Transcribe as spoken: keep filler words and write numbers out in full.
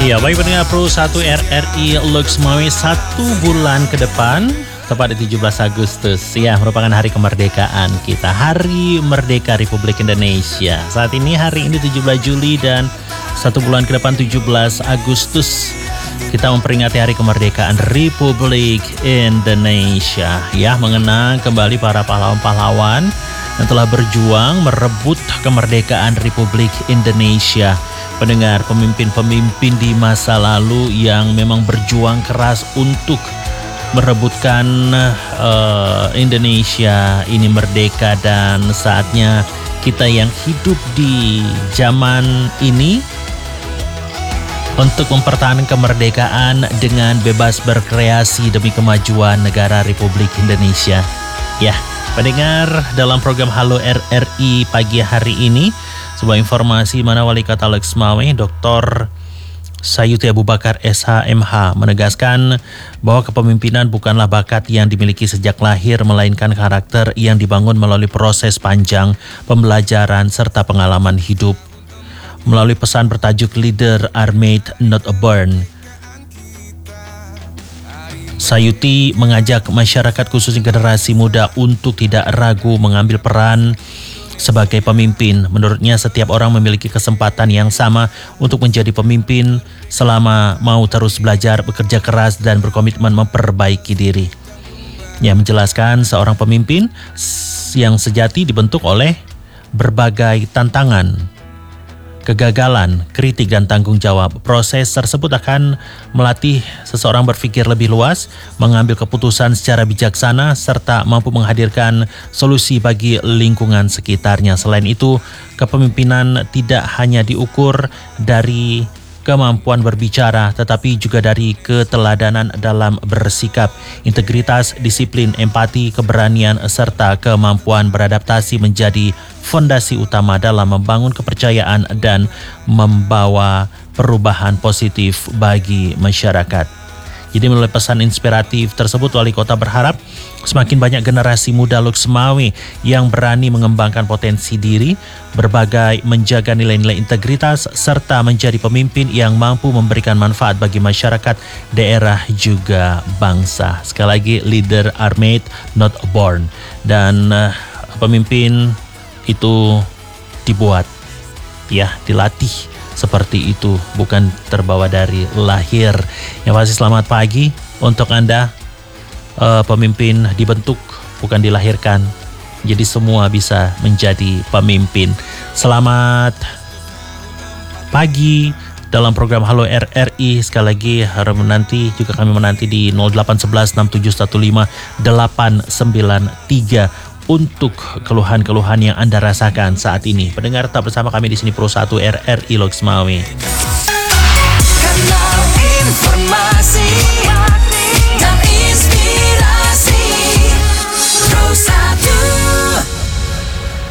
Ya, baik pendengar Pro satu R R I Loksmawe, satu bulan ke depan, tepat di tujuh belas Agustus, ya, merupakan hari kemerdekaan kita, Hari Merdeka Republik Indonesia. Saat ini hari ini tujuh belas Juli dan satu bulan ke depan tujuh belas Agustus kita memperingati Hari Kemerdekaan Republik Indonesia. Ya, mengenang kembali para pahlawan-pahlawan yang telah berjuang merebut kemerdekaan Republik Indonesia. Pendengar, pemimpin-pemimpin di masa lalu yang memang berjuang keras untuk merebutkan uh, Indonesia ini merdeka, dan saatnya kita yang hidup di zaman ini untuk mempertahankan kemerdekaan dengan bebas berkreasi demi kemajuan negara Republik Indonesia. Ya, pendengar, dalam program Halo R R I pagi hari ini, sebuah informasi mana Wali Kota Loksmawe, Doktor Sayuti Abu Bakar S H M H menegaskan bahwa kepemimpinan bukanlah bakat yang dimiliki sejak lahir, melainkan karakter yang dibangun melalui proses panjang pembelajaran serta pengalaman hidup. Melalui pesan bertajuk Leader are made, not born, Sayuti mengajak masyarakat khususnya generasi muda untuk tidak ragu mengambil peran sebagai pemimpin. Menurutnya setiap orang memiliki kesempatan yang sama untuk menjadi pemimpin selama mau terus belajar, bekerja keras dan berkomitmen memperbaiki diri. Ia menjelaskan seorang pemimpin yang sejati dibentuk oleh berbagai tantangan, kegagalan, kritik dan tanggung jawab. Proses tersebut akan melatih seseorang berpikir lebih luas, mengambil keputusan secara bijaksana, serta mampu menghadirkan solusi bagi lingkungan sekitarnya. Selain itu, kepemimpinan tidak hanya diukur dari kemampuan berbicara, tetapi juga dari keteladanan dalam bersikap. Integritas, disiplin, empati, keberanian, serta kemampuan beradaptasi menjadi fondasi utama dalam membangun kepercayaan dan membawa perubahan positif bagi masyarakat. Jadi melalui pesan inspiratif tersebut, Wali Kota berharap semakin banyak generasi muda Loksmawe yang berani mengembangkan potensi diri, berbagai menjaga nilai-nilai integritas, serta menjadi pemimpin yang mampu memberikan manfaat bagi masyarakat, daerah, juga bangsa. Sekali lagi, leader are made, not born. Dan uh, pemimpin itu dibuat, ya, dilatih seperti itu, bukan terbawa dari lahir. Yang pasti selamat pagi untuk Anda. Uh, pemimpin dibentuk, bukan dilahirkan. Jadi semua bisa menjadi pemimpin. Selamat pagi dalam program Halo R R I. Sekali lagi harus menanti, juga kami menanti di nol delapan satu satu enam tujuh satu lima delapan sembilan tiga untuk keluhan-keluhan yang Anda rasakan saat ini. Pendengar, tetap bersama kami di sini Pro satu R R I Loksmawe. Kanal informasi